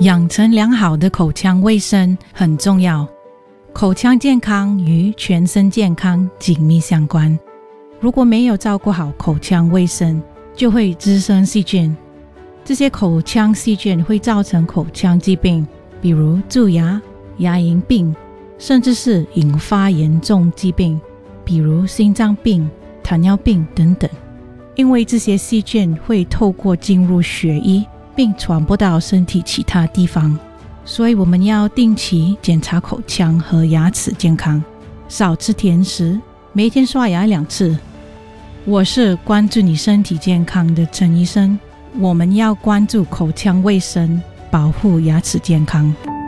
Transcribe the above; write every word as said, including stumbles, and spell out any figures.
养成良好的口腔卫生很重要。口腔健康与全身健康紧密相关。如果没有照顾好口腔卫生，就会滋生细菌。这些口腔细菌会造成口腔疾病，比如蛀牙、牙龈病，甚至是引发严重疾病，比如心脏病、糖尿病等等。因为这些细菌会透过进入血液并传播到身体其他地方，所以我们要定期检查口腔和牙齿健康，少吃甜食，每天刷牙两次。我是关注你身体健康的陈医生，我们要关注口腔卫生，保护牙齿健康。